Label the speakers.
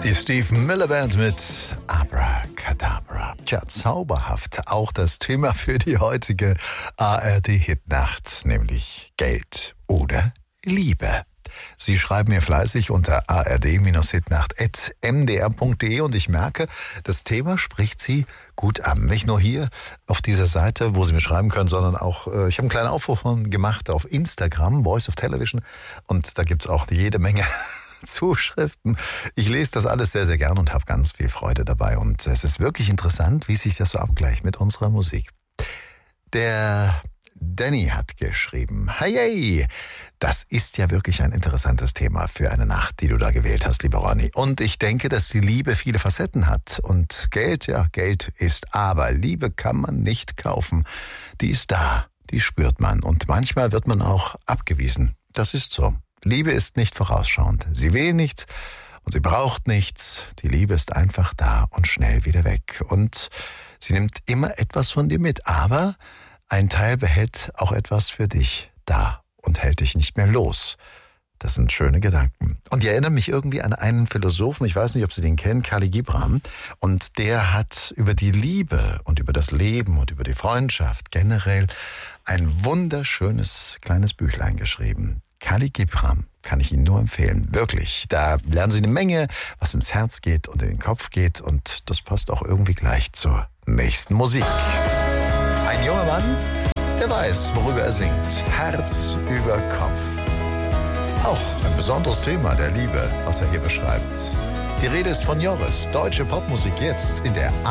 Speaker 1: Die Steve Miller Band mit Abracadabra. Tja, zauberhaft. Auch das Thema für die heutige ARD-Hitnacht, nämlich Geld oder Liebe. Sie schreiben mir fleißig unter ard-hitnacht@mdr.de und ich merke, das Thema spricht Sie gut an. Nicht nur hier auf dieser Seite, wo Sie mir schreiben können, sondern auch, ich habe einen kleinen Aufruf gemacht auf Instagram, Voice of Television, und da gibt es auch jede Menge Zuschriften. Ich lese das alles sehr, sehr gern und habe ganz viel Freude dabei. Und es ist wirklich interessant, wie sich das so abgleicht mit unserer Musik. Der Danny hat geschrieben: Hey, das ist ja wirklich ein interessantes Thema für eine Nacht, die du da gewählt hast, lieber Ronny. Und ich denke, dass die Liebe viele Facetten hat. Und Geld, ja, Geld ist aber. Liebe kann man nicht kaufen. Die ist da, die spürt man. Und manchmal wird man auch abgewiesen. Das ist so. Liebe ist nicht vorausschauend. Sie will nichts und sie braucht nichts. Die Liebe ist einfach da und schnell wieder weg. Und sie nimmt immer etwas von dir mit. Aber ein Teil behält auch etwas für dich da und hält dich nicht mehr los. Das sind schöne Gedanken. Und die erinnern mich irgendwie an einen Philosophen, ich weiß nicht, ob Sie den kennen, Khalil Gibran. Und der hat über die Liebe und über das Leben und über die Freundschaft generell ein wunderschönes kleines Büchlein geschrieben. Khalil Gibran kann ich Ihnen nur empfehlen. Wirklich. Da lernen Sie eine Menge, was ins Herz geht und in den Kopf geht. Und das passt auch irgendwie gleich zur nächsten Musik. Ein junger Mann, der weiß, worüber er singt. Herz über Kopf. Auch ein besonderes Thema der Liebe, was er hier beschreibt. Die Rede ist von Joris. Deutsche Popmusik jetzt in der